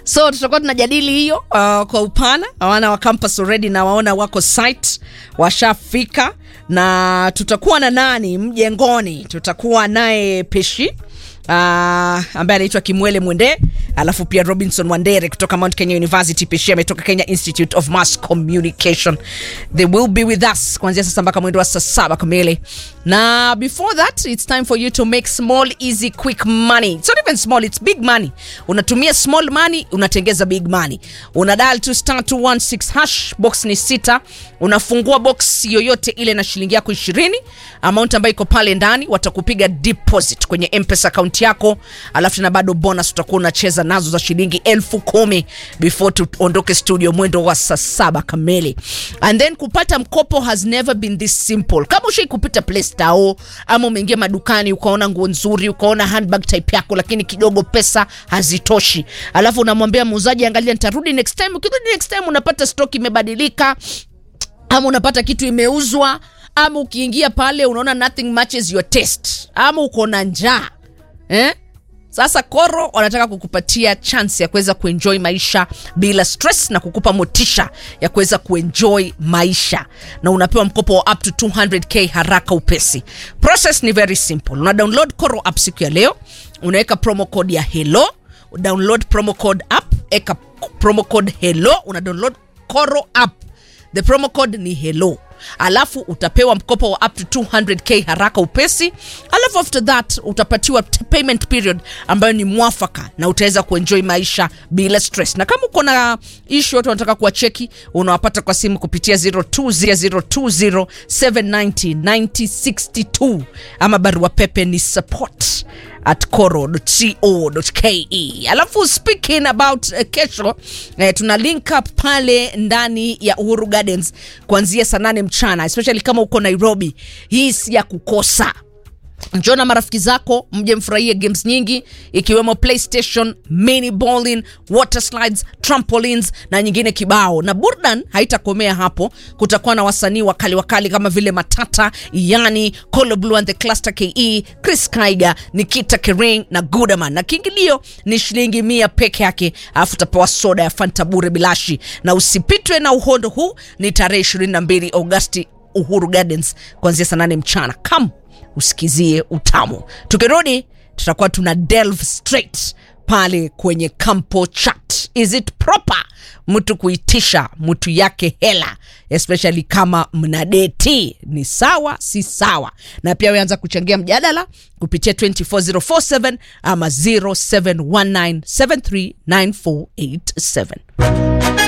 So tutakuwa tunajadili hiyo kwa upana. Wana wa campus already na waona wako site washafika, na tutakuwa na nani mjengoni. Tutakuwa naye Peshi ambaye anaitwa Kimwele Mwende, alafu pia Robinson Wandere kutoka Mount Kenya University. Peshi ametoka Kenya Institute of Mass Communication. They will be with us kuanzia sasa mpaka mwendo wa saa 7 kamili. Na before that, it's time for you to make small, easy, quick money. It's not even small, it's big money. Unatumia small money, unatengeza big money. Una dial to *216#, box ni 6. Unafungua box yoyote ile na shilingi yako 20. Amount ambayo iko pale ndani watakupiga deposit kwenye M-Pesa account yako, alafu na bado bonus utakuwa unacheza nazo za shilingi 10,000 before tuondoke studio mwendo wa saa 7 kamili. And then kupata mkopo has never been this simple. Kama ushai kupita Play Store ama umeingia madukani ukaona nguo nzuri, ukaona handbag type yako lakini kidogo pesa hazitoshi, alafu unamwambia muuzaji angalia nitarudi next time. Ukirudi next time unapata stock imebadilika, ama unapata kitu imeuzwa, ama ukiingia pale unaona nothing matches your taste, ama uko na njaa. Sasa Koro wanataka kukupatia chance ya kuweza kuenjoy maisha bila stress na kukupa motisha ya kuweza kuenjoy maisha, na unapewa mkopo wa up to 200k haraka upesi. Process ni very simple. Una download Koro app siku ya leo, unaweka promo code ya hello, download promo code app, eka promo code hello, una download Koro app, the promo code ni hello, alafu utapewa mkopo wa up to 200k haraka upesi. Alafu after that utapatiwa payment period ambayo ni mwafaka, na utaweza kuenjoy maisha bila stress. Na kama uko na issue watu wanataka kuwacheki, unawapata kwa simu kupitia 0207909062, ama barua pepe ni support@koro.co.ke. Alafu speaking about kesho, tuna link up pale ndani ya Uhuru Gardens kuanzia saa 8 mchana, especially kama uko Nairobi. Hii si ya kukosa. Njoo na marafiki zako mje mfurahie games nyingi ikiwemo PlayStation, mini bowling, water slides, trampolines na nyingine kibao. Na burdan haitakomea hapo. Kutakuwa na wasanii wakali kama vile Matata, Yani, Colo Blue and the Cluster KE, Chris Kaiga, Nikita Kering na Goodaman. Na kiingilio ni shilingi 100 peke yake, alafu utapewa soda ya Fanta bure bilashi. Na usipitwe na uhondo huu, ni tarehe 22 Agosti, Uhuru Gardens kuanzia saa 8 mchana. Come usikizie utamu. Tukirudi tutakuwa tuna delve straight pale kwenye Campo Chat. Is it proper mtu kuitisha mtu yake hela, especially kama mnadeti? Ni sawa si sawa? Na pia weanza kuchangia mjadala kupitia 24047 ama 0719739487.